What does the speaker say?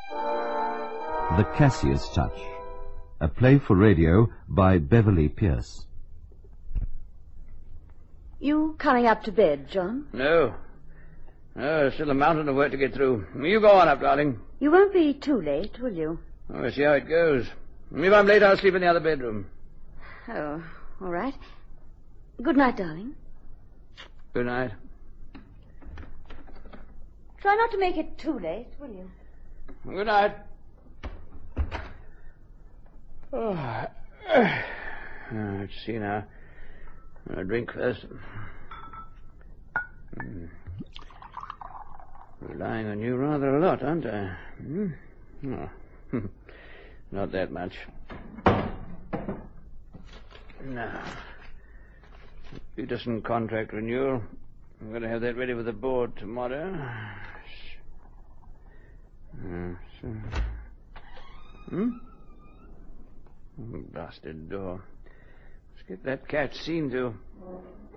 The Cassius Touch, a play for radio by Beverly Pierce. You coming up to bed, John? No. No, there's still a mountain of work to get through. You go on up, darling. You won't be too late, will you? Oh, we'll see how it goes. If I'm late, I'll sleep in the other bedroom. Oh, all right. Good night, darling. Good night. Try not to make it too late, will you? Good night. Oh. Let's see now. I'll drink first. Relying on you rather a lot, aren't I? Oh. Not that much. Now, Peterson contract renewal. I'm going to have that ready for the board tomorrow. Bastard door. Let's get that catch seen to.